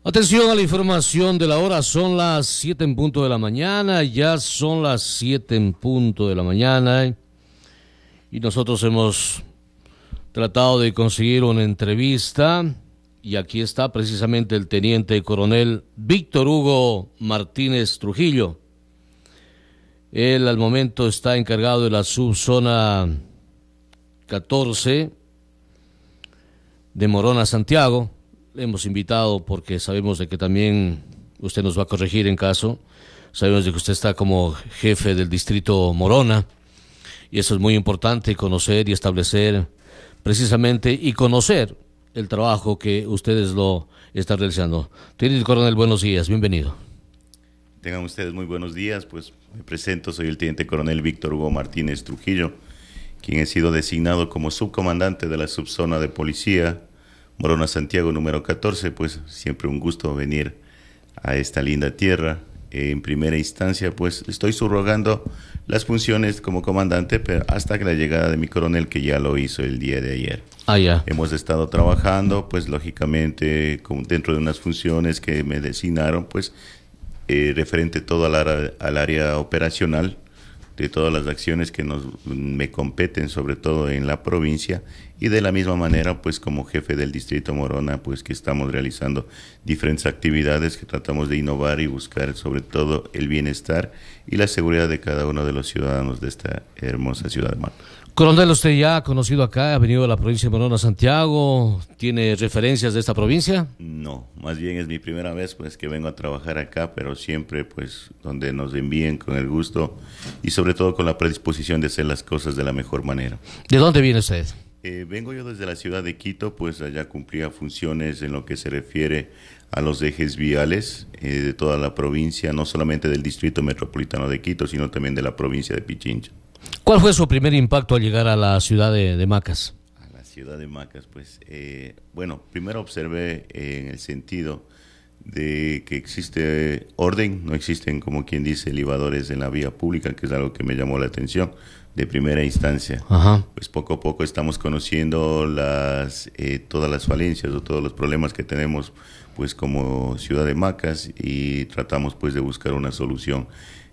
Atención a la información de la hora, son las 7 en punto de la mañana, ya son las 7 en punto de la mañana y nosotros hemos tratado de conseguir una entrevista y aquí está precisamente el teniente coronel Víctor Hugo Martínez Trujillo. Él al momento está encargado de la subzona 14 de Morona, Santiago. Le hemos invitado porque sabemos de que también usted nos va a corregir en caso. Sabemos de que usted está como jefe del distrito Morona y eso es muy importante, conocer y establecer precisamente y conocer el trabajo que ustedes lo están realizando. Teniente coronel, buenos días, bienvenido. Tengan ustedes muy buenos días, pues me presento, soy el teniente coronel Víctor Hugo Martínez Trujillo, quien he sido designado como subcomandante de la subzona de policía Morona, Santiago, número 14, pues siempre un gusto venir a esta linda tierra. En primera instancia, pues estoy subrogando las funciones como comandante, pero hasta que la llegada de mi coronel, que ya lo hizo el día de ayer. Ya. Hemos estado trabajando, pues lógicamente, dentro de unas funciones que me designaron, pues referente todo al área operacional, de todas las acciones que me competen, sobre todo en la provincia, y de la misma manera, pues como jefe del distrito Morona, pues que estamos realizando diferentes actividades que tratamos de innovar y buscar sobre todo el bienestar y la seguridad de cada uno de los ciudadanos de esta hermosa ciudad de Manta. Coronel, usted ya ha conocido acá, ha venido a la provincia de Morona, Santiago, ¿tiene referencias de esta provincia? No, más bien es mi primera vez pues que vengo a trabajar acá, pero siempre pues donde nos envíen con el gusto y sobre todo con la predisposición de hacer las cosas de la mejor manera. ¿De dónde viene usted? Vengo yo desde la ciudad de Quito, pues allá cumplía funciones en lo que se refiere a los ejes viales de toda la provincia, no solamente del distrito metropolitano de Quito, sino también de la provincia de Pichincha. ¿Cuál fue su primer impacto al llegar a la ciudad de Macas? A la ciudad de Macas, pues, bueno, primero observé en el sentido de que existe orden, no existen, como quien dice, libadores en la vía pública, que es algo que me llamó la atención de primera instancia. Ajá. Pues poco a poco estamos conociendo todas las falencias o todos los problemas que tenemos, pues como ciudad de Macas, y tratamos pues de buscar una solución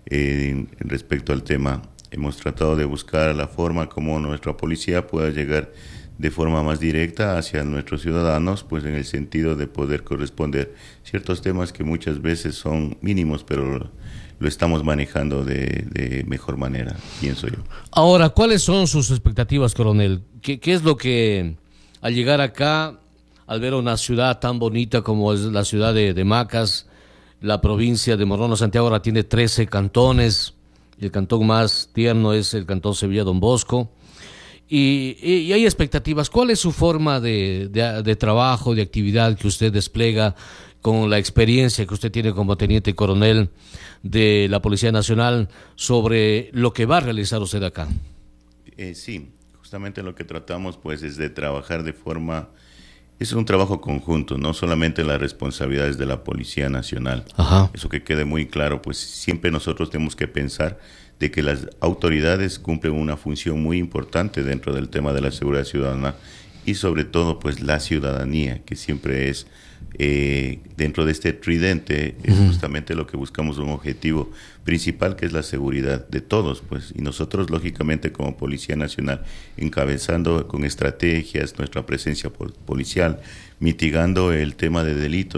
respecto al tema. Hemos tratado de buscar la forma como nuestra policía pueda llegar de forma más directa hacia nuestros ciudadanos, pues en el sentido de poder corresponder ciertos temas que muchas veces son mínimos, pero lo estamos manejando de mejor manera, pienso yo. Ahora, ¿cuáles son sus expectativas, coronel? ¿Qué es lo que, al llegar acá, al ver una ciudad tan bonita como es la ciudad de Macas, la provincia de Morona, Santiago ahora tiene 13 cantones, el cantón más tierno es el cantón Sevilla Don Bosco, y hay expectativas? ¿Cuál es su forma de trabajo, de actividad que usted despliega con la experiencia que usted tiene como teniente coronel de la Policía Nacional sobre lo que va a realizar usted acá? Sí, justamente lo que tratamos pues es de trabajar de forma... Es un trabajo conjunto, no solamente las responsabilidades de la Policía Nacional. Ajá. Eso que quede muy claro, pues siempre nosotros tenemos que pensar de que las autoridades cumplen una función muy importante dentro del tema de la seguridad ciudadana y sobre todo pues la ciudadanía, que siempre es dentro de este tridente, es justamente lo que buscamos, un objetivo principal que es la seguridad de todos, pues, y nosotros lógicamente como Policía Nacional encabezando con estrategias nuestra presencia policial, mitigando el tema de delitos